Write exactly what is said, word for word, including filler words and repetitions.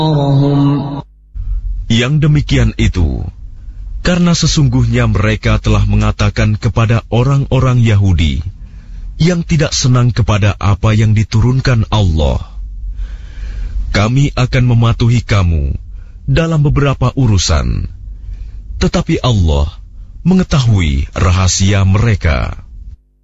Yang demikian itu, karena sesungguhnya mereka telah mengatakan kepada orang-orang Yahudi yang tidak senang kepada apa yang diturunkan Allah, kami akan mematuhi kamu dalam beberapa urusan, tetapi Allah mengetahui rahasia mereka.